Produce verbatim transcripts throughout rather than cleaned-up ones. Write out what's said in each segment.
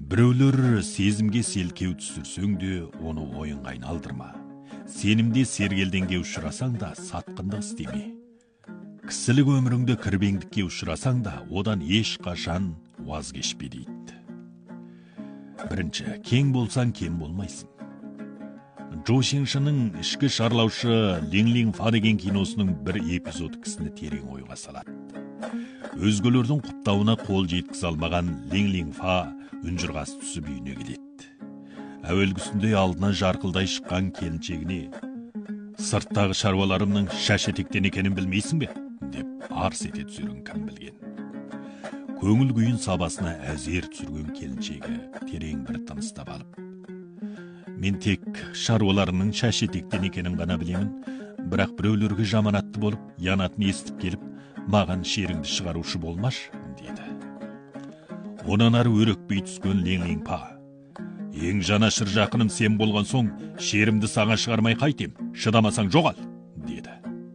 Біреулер сезімге селкеу түсірсең де, оны ойынға айналдырма. Сенімде сергелденге ұшырасаң да, сатқындық істеме. Кісілік өміріңді кірбеңдікке ұшырасаң да, одан ешқашан ваз кешпе дейді. Бірінші, кең болсаң кем болмайсың. Джо Шеңшінің ішкі шарлаушы Лин Лин Фа деген киносының бір эпизод кісіні терең ойға салады. Өзгелердің құптауына қол жеткізе алмаған Лин Лин Фа үнжырғас түсіп үйіне келеді. Әуелгісінде алдына жарқылдай шыққан келіншегіне «Сырттағы шаруаларымның шаш етектен екенін білмейсің бе?» деп арс ете түсерін кім білген. Көңіл күйін сабасына әзер түсірген келіншегі терең бір тыныстап алып: «Мен тек шаруаларымның шаш етектен екенін ғана білемін, бірақ біреулерге жаманатты болып, янатын естіп келіп, маған шеріңді шығарушы болмаш» деді. Онан ары өрекпей түскен Лин Лин Фа: «Ең жанашыр жақыным сен болған соң, шерімді саған шығармай қайтем, шыдамасаң жоғал» деді.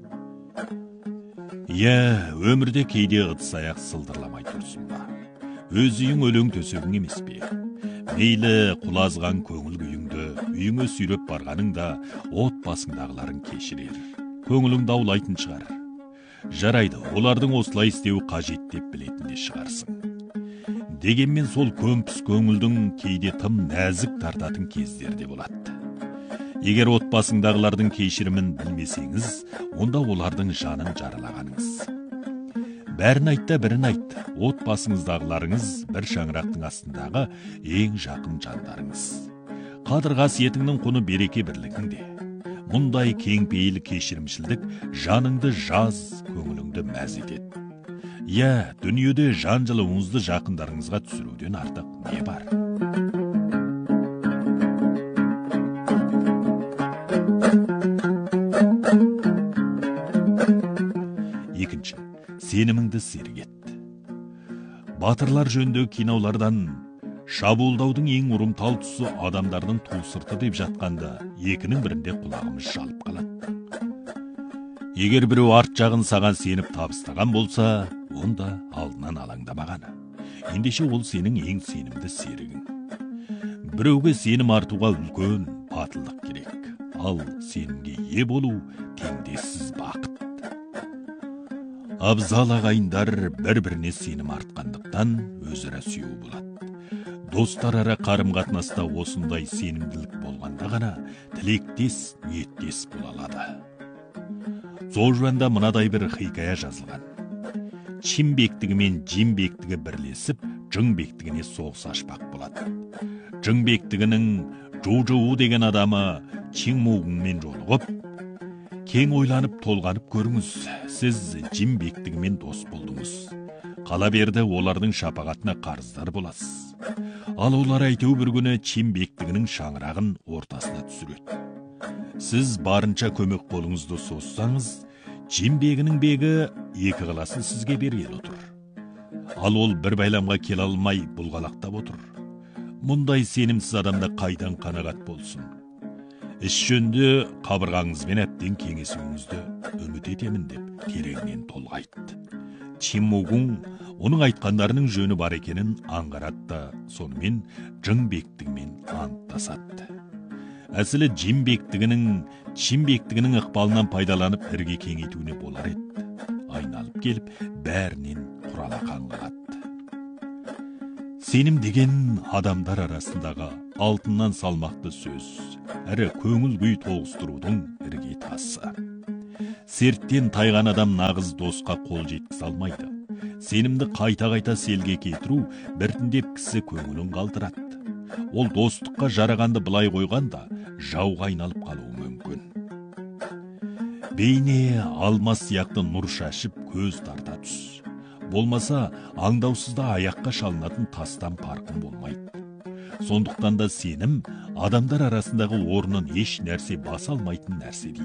Иә, өмірде кейде ыдыс аяқ сылдырламай тұрсын ба? Өз үйің өлең төсегің емес пе? Мейлі құлазған көңіл күйіңді үйіңе сүйреп барғаныңда отбасыңдағыларың кешірер, көңілің даулайтын шығар. Жарайды, олардың осылай істеуі қажет деп білетінде шығарсың. Дегенмен сол көмпіс көңілдің кейде тым нәзік тартатын кездерде болады. Егер отбасыңдағылардың кешірімін білмесеңіз, онда олардың жанын жаралағаныңыз. Бәрін айтта бірін айт, отбасыңыздағыларыңыз бір шаңырақтың астындағы ең жақын жандарыңыз. Қадір қасиетіңнің құны береке бірлігіңде. Мұндай кең пейіл кешірімшілдік жаныңды жаз, көңіліңді мәз етеді. Иә, дүниеде жан жылуыңызды жақындарыңызға түсіруден артық не бар? Екінші, сеніміңді серік ет. Батырлар жөнді кинолардан шабуылдаудың ең ұрымтал тұсы адамдардың ту сырты деп жатқанда, екінің бірінде құлағымыз шалып қалады. Егер біреу арт жағын саған сеніп табыстаған болса, онда алдынан алаңдамағаны. Ендеше ол сенің ең сенімді серігің. Біреуге сенім артуға үлкен батылдық керек. Ал сенімге ие болу теңдессіз бақыт. Абзал ағайындар бір-біріне сенім артқандықтан өзара сүйеу болады. Достар ара қарым-қатынаста осындай сенімділік болғанда ғана тілектес, ниеттес бола алады. Сол жөнде мынадай бір хикая жазылған. Чин бектігі мен жин бектігі бірлесіп, жың бектігіне соғыс ашпақ болады. Жың бектігінің Жу-Жу деген адамы Чин Муғыңмен жолығып, кең ойланып толғанып көріңіз, сіз жин бектігімен дос болдыңыз. Қала берді олардың шапағатына қарыздар боласыз. Ал олар әйтеу бір күні Чин бектігінің шаңырағын ортасына түсіреді. Сіз барынша көмек қолыңызды созсаңыз, Чин бегінің бегі екі қаласын сізге бергелі отыр. Ал ол бір байламға келе алмай бұлғалақтап отыр. Мұндай сенімсіз адамда қайдан қанағат болсын? Іс жөнді қабырғаңызбен әбден кеңесуіңізді үміт етемін деп тереңнен толғайды. Чин Муғың оның айтқандарының жөні бар екенін аңғаратты, сонымен жың бектігімен анттасады. Әсілі жин бектігінің Чин бектігінің ықпалынан пайдаланып ірге кеңейтуіне болар еді. Айналып келіп, бәрінен құралақан қалады. Сенім деген адамдар арасындағы алтыннан салмақты сөз, әрі көңіл күй тоғыстырудың ірге тасы. Серттен тайған адам нағыз досқа қол жеткізе алмайды. Сенімді қайта-қайта селге кетіру біртіндеп кісі көңілін қалтырады. Ол достыққа жарағанды былай қойғанда жауға айналып қалуы мүмкін. Бейне алмас сияқты нұр шашып көз тарта түс. Болмаса аңдаусызда аяққа шалынатын тастан парқын болмайды. Сондықтан да сенім адамдар арасындағы орнын еш нәрсе баса алмайтын нәрсе дейді.